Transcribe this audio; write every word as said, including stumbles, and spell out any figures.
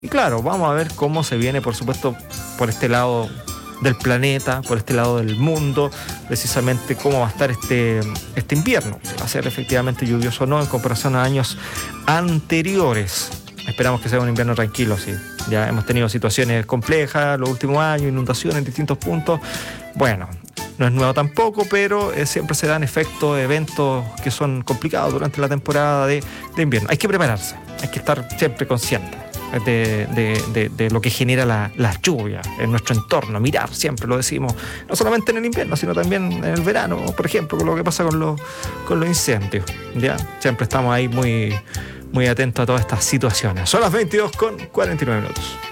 Y claro, vamos a ver cómo se viene, por supuesto, por este lado del planeta, por este lado del mundo, precisamente cómo va a estar este, este invierno, si va a ser efectivamente lluvioso o no en comparación a años anteriores. Esperamos que sea un invierno tranquilo, sí. Ya hemos tenido situaciones complejas los últimos años, inundaciones en distintos puntos. Bueno, no es nuevo tampoco, pero eh, siempre se dan efectos, eventos que son complicados durante la temporada de, de invierno. Hay que prepararse, hay que estar siempre consciente de, de, de, de lo que genera la, la lluvia en nuestro entorno, mirar, siempre lo decimos, no solamente en el invierno, sino también en el verano, por ejemplo, con lo que pasa con los, con los incendios, ¿ya? Siempre estamos ahí muy, muy atentos a todas estas situaciones. Son las veintidós con cuarenta y nueve minutos.